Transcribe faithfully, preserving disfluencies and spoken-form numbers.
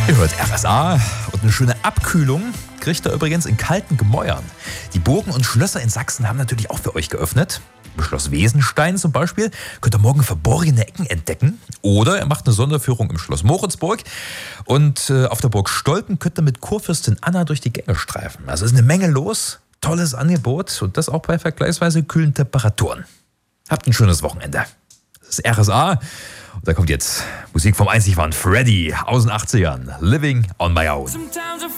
Ihr hört R S A und eine schöne Abkühlung kriegt ihr übrigens in kalten Gemäuern. Die Burgen und Schlösser in Sachsen haben natürlich auch für euch geöffnet. Im Schloss Wesenstein zum Beispiel könnt ihr morgen verborgene Ecken entdecken. Oder ihr macht eine Sonderführung im Schloss Moritzburg. Und äh, auf der Burg Stolpen könnt ihr mit Kurfürstin Anna durch die Gänge streifen. Also ist eine Menge los, tolles Angebot und das auch bei vergleichsweise kühlen Temperaturen. Habt ein schönes Wochenende. Das ist R S A. Und da kommt jetzt Musik vom einzig wahren Freddy aus den achtzigern. Living on my own.